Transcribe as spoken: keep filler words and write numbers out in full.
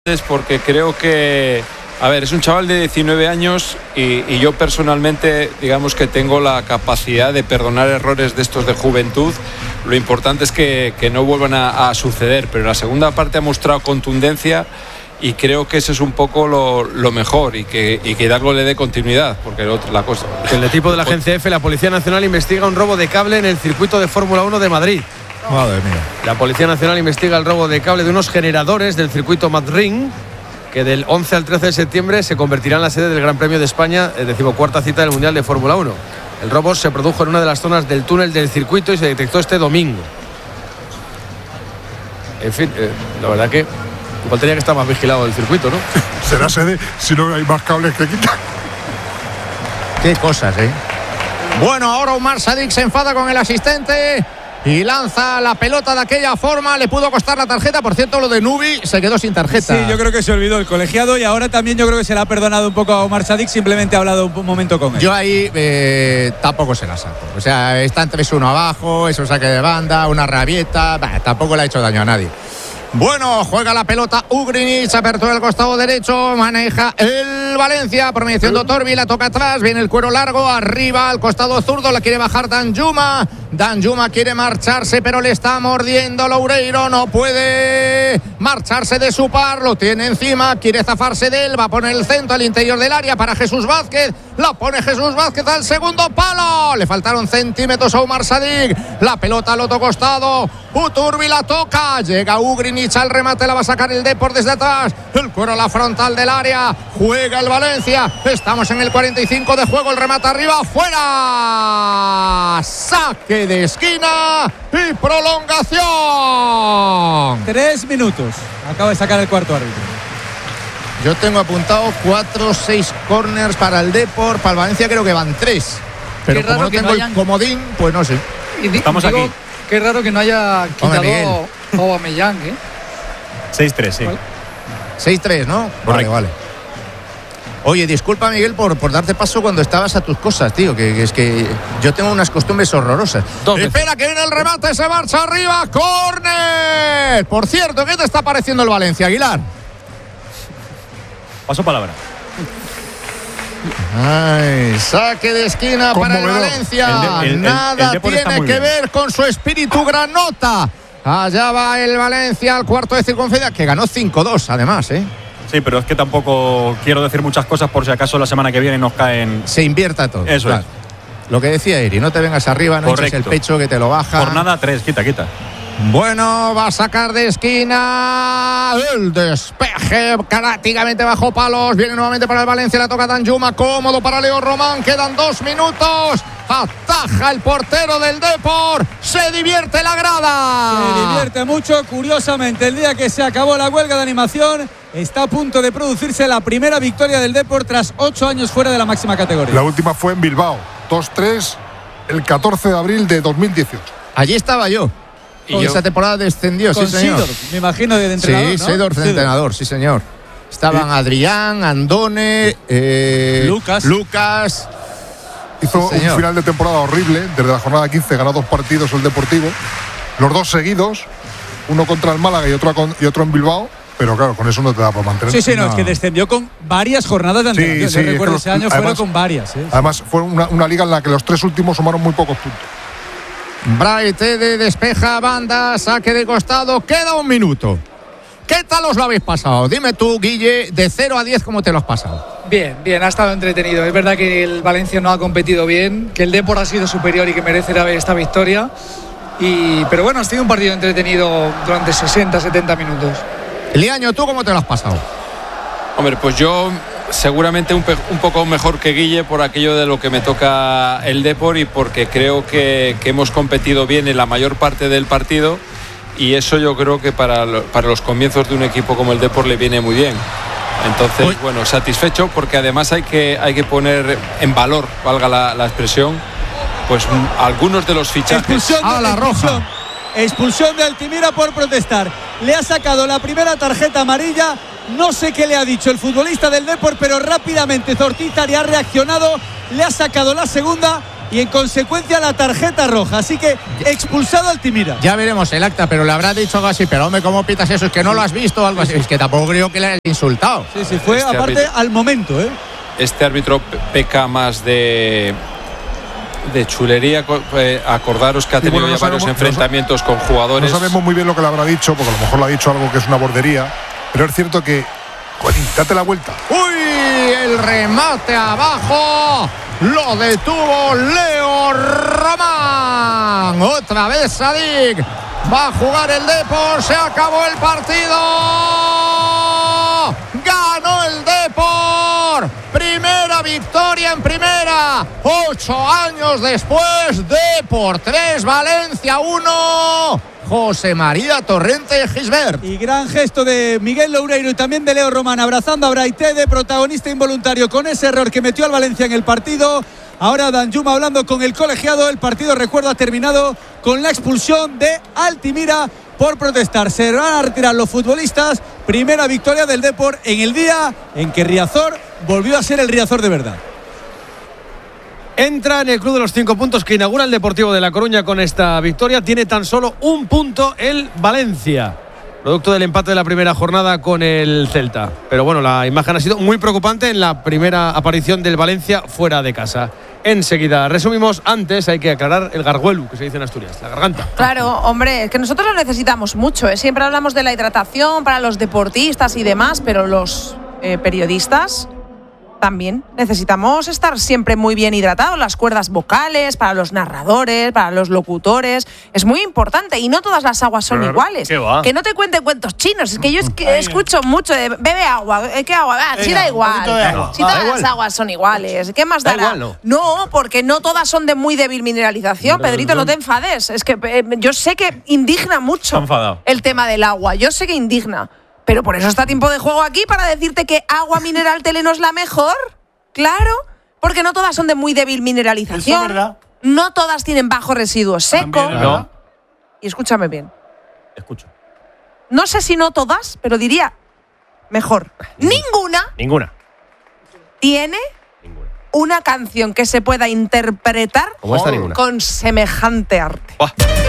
porque creo que, a ver, es un chaval de diecinueve años y, y yo personalmente, digamos que tengo la capacidad de perdonar errores de estos de juventud. Lo importante es que, que no vuelvan a, a suceder, pero en la segunda parte ha mostrado contundencia y creo que eso es un poco lo, lo mejor y que, y que Hidalgo le dé continuidad, porque el otro, la cosa... El equipo de la Agencia F, la Policía Nacional, investiga un robo de cable en el circuito de Fórmula uno de Madrid. Madre mía. La Policía Nacional investiga el robo de cable de unos generadores del circuito Madrid, que del once al trece de septiembre se convertirá en la sede del Gran Premio de España, el decimocuarta cita del Mundial de Fórmula uno. El robo se produjo en una de las zonas del túnel del circuito y se detectó este domingo. En fin, eh, la verdad que igual tenía que estar más vigilado el circuito, ¿no? Será sede si no hay más cables que quitar. Qué cosas, ¿eh? Bueno, ahora Umar Sadik se enfada con el asistente y lanza la pelota de aquella forma. Le pudo costar la tarjeta. Por cierto, lo de Nubi se quedó sin tarjeta. Sí, yo creo que se olvidó el colegiado y ahora también yo creo que se le ha perdonado un poco a Umar Sadik. Simplemente ha hablado un momento con él. Yo ahí eh, tampoco se la saco. O sea, está en tres uno abajo, eso saque de banda, una rabieta. Bah, tampoco le ha hecho daño a nadie. Bueno, juega la pelota Ugrinic, apertura del costado derecho, maneja el Valencia, por mediación de Torbi, la toca atrás, viene el cuero largo, arriba al costado zurdo, la quiere bajar Danjuma, Danjuma quiere marcharse, pero le está mordiendo Loureiro, no puede marcharse de su par, lo tiene encima, quiere zafarse de él, va a poner el centro al interior del área para Jesús Vázquez, la pone Jesús Vázquez al segundo palo, le faltaron centímetros a Umar Sadik, la pelota al otro costado, Uturbi la toca, llega Ugrinic al remate, la va a sacar el Depor desde atrás, el cuero a la frontal del área, juega el Valencia, estamos en el cuarenta y cinco de juego, el remate arriba, fuera, saque de esquina y prolongación. Tres minutos, acaba de sacar el cuarto árbitro. Yo tengo apuntado cuatro, seis corners para el Depor, para el Valencia creo que van tres, pero como no tengo no hayan... el comodín, pues no sé. Y di- Estamos digo, aquí. Qué raro que no haya quitado a Aubameyang, ¿eh? seis tres, sí. seis tres, ¿no? Vale, vale. Oye, disculpa, Miguel, por, por darte paso cuando estabas a tus cosas, tío, que, que es que yo tengo unas costumbres horrorosas. Espera, que viene el remate, se marcha arriba, ¡córner! Por cierto, ¿qué te está pareciendo el Valencia, Aguilar? Paso palabra. Ay, saque de esquina para el Valencia. El de, el, Nada el, el tiene que bien. ver con su espíritu granota. Allá va el Valencia al cuarto de circunferencia, que ganó cinco dos, además, ¿eh? Sí, pero es que tampoco quiero decir muchas cosas por si acaso la semana que viene nos caen. Se invierta todo. Eso claro. es. Lo que decía Eri, no te vengas arriba, no eches el pecho que te lo baja. Por nada, tres, quita, quita. Bueno, va a sacar de esquina el despeje prácticamente bajo palos, viene nuevamente para el Valencia, la toca Danjuma, cómodo para Leo Román, quedan dos minutos, ataja el portero del Depor, se divierte la grada. Se divierte mucho, curiosamente el día que se acabó la huelga de animación está a punto de producirse la primera victoria del Depor tras ocho años fuera de la máxima categoría. La última fue en Bilbao, dos tres, el catorce de abril de dos mil dieciocho. Allí estaba yo. Y yo, esa temporada descendió, con sí señor. Seedorf, me imagino de entrenador, Sí, ¿no? Seedorf de entrenador, sí señor. Estaban ¿Sí? Adrián, Andone, eh, Lucas. Lucas. Hizo sí, un final de temporada horrible. Desde la jornada quince ganó dos partidos el Deportivo. Los dos seguidos, uno contra el Málaga y otro, con, y otro en Bilbao. Pero claro, con eso no te da para mantener. Sí, sí, no, no. Es que descendió con varias jornadas de antelación. Sí, sí, Yo recuerdo es que los, ese año además, fueron con varias. ¿eh? Además, fue una, una liga en la que los tres últimos sumaron muy pocos puntos. Braithwaite despeja banda, saque de costado, queda un minuto. ¿Qué tal os lo habéis pasado? Dime tú, Guille, de cero a diez, ¿cómo te lo has pasado? Bien, bien, ha estado entretenido. Es verdad que el Valencia no ha competido bien, que el Depor ha sido superior y que merece esta victoria. Y, pero bueno, ha sido un partido entretenido durante sesenta, setenta minutos. Liaño, ¿tú cómo te lo has pasado? Hombre, pues yo seguramente un, pe- un poco mejor que Guille por aquello de lo que me toca el Depor y porque creo que, que hemos competido bien en la mayor parte del partido y eso yo creo que para, lo, para los comienzos de un equipo como el Depor le viene muy bien. Entonces, Uy. bueno, satisfecho porque además hay que, hay que poner en valor, valga la, la expresión, pues m- algunos de los fichajes. Expulsión a la roja. Expulsión de Altimira por protestar. Le ha sacado la primera tarjeta amarilla. No sé qué le ha dicho el futbolista del Depor, pero rápidamente Zortizar ha reaccionado, le ha sacado la segunda y en consecuencia la tarjeta roja. Así que expulsado Altimira. Ya veremos el acta, pero le habrá dicho algo así. Pero hombre, ¿cómo pitas eso? Es que no lo has visto o algo así. Es que tampoco creo que le hayas insultado. Sí, sí, fue Este aparte árbitro, al momento, ¿eh? Este árbitro peca más de de chulería. Eh, acordaros que ha tenido bueno, no ya varios sabemos, enfrentamientos no, con jugadores. No sabemos muy bien lo que le habrá dicho, porque a lo mejor le ha dicho algo que es una bordería, pero es cierto que, Corín, date la vuelta. ¡Uy! El remate abajo. Lo detuvo Leo Román. Otra vez Sadik. Va a jugar el Depor. Se acabó el partido. Ganó el Depor. Primera victoria en primera. Ocho años después. Depor tres, Valencia uno. José María Torrente Gisbert. Y gran gesto de Miguel Loureiro y también de Leo Román, abrazando a Braithede, protagonista involuntario con ese error que metió al Valencia en el partido. Ahora Danjuma hablando con el colegiado. El partido, recuerdo, ha terminado con la expulsión de Altimira por protestar. Se van a retirar los futbolistas. Primera victoria del Depor en el día en que Riazor volvió a ser el Riazor de verdad. Entra en el club de los cinco puntos que inaugura el Deportivo de La Coruña con esta victoria. Tiene tan solo un punto el Valencia, producto del empate de la primera jornada con el Celta. Pero bueno, la imagen ha sido muy preocupante en la primera aparición del Valencia fuera de casa. Enseguida resumimos. Antes hay que aclarar el garguelu, que se dice en Asturias, la garganta. Claro, hombre, es que nosotros lo necesitamos mucho, ¿eh? Siempre hablamos de la hidratación para los deportistas y demás, pero los eh, periodistas también necesitamos estar siempre muy bien hidratados. Las cuerdas vocales, para los narradores, para los locutores, es muy importante. Y no todas las aguas son claro, iguales. ¿qué va? Que no te cuenten cuentos chinos. Es que yo es que escucho mucho de bebe agua. ¿Qué agua? Ah, sí, da igual. Si todas las aguas son iguales, ¿qué más Da dará? igual, ¿no? No, porque no todas son de muy débil mineralización. No, Pedrito, no. no te enfades. Es que eh, yo sé que indigna mucho Está enfadado. el tema del agua. Yo sé que indigna. Pero por eso está tiempo de juego aquí, para decirte que agua mineral Teleno es la mejor. Claro, porque no todas son de muy débil mineralización. Eso es verdad. No todas tienen bajo residuo seco. También es verdad. Y escúchame bien. Escucho. No sé si no todas, pero diría mejor. Ninguna Ninguna. tiene Ninguna. una canción que se pueda interpretar Como esta, ninguna. con semejante arte. Buah.